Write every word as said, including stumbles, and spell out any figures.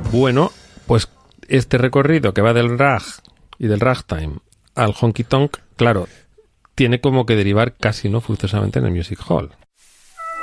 Bueno, pues este recorrido que va del rag y del ragtime al honky tonk, claro, tiene como que derivar casi no forzosamente en el music hall.